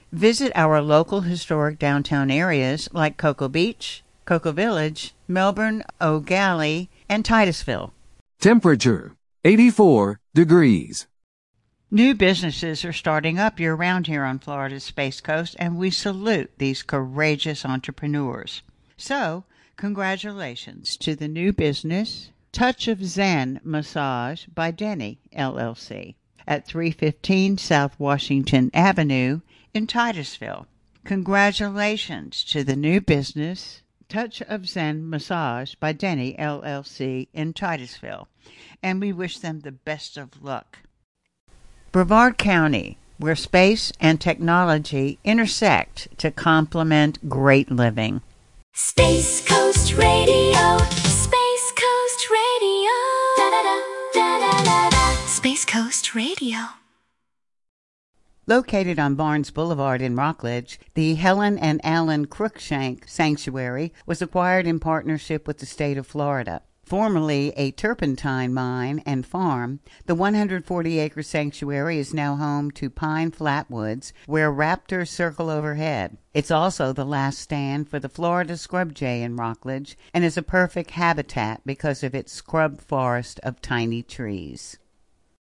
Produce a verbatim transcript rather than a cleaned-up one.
Visit our local historic downtown areas like Cocoa Beach, Cocoa Village, Melbourne, O'Galley, and Titusville. Temperature, eighty-four degrees. New businesses are starting up year-round here on Florida's Space Coast, and we salute these courageous entrepreneurs. So, congratulations to the new business, Touch of Zen Massage by Denny, L L C, at three fifteen South Washington Avenue in Titusville. Congratulations to the new business, Touch of Zen Massage by Denny, L L C, in Titusville, and we wish them the best of luck. Brevard County, where space and technology intersect to complement great living. Space Coast Radio, Space Coast Radio, da da da da da da da. Space Coast Radio. Located on Barnes Boulevard in Rockledge, the Helen and Alan Crookshank Sanctuary was acquired in partnership with the state of Florida. Formerly a turpentine mine and farm, the one hundred forty acre sanctuary is now home to pine flatwoods where raptors circle overhead. It's also the last stand for the Florida scrub jay in Rockledge and is a perfect habitat because of its scrub forest of tiny trees.